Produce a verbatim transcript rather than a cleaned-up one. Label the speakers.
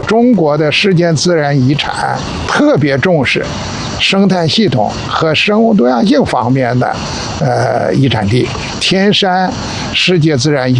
Speaker 1: 中国的世界自然遗产特别重视生态系统和生物多样性方面的呃遗产地，天山世界自然遗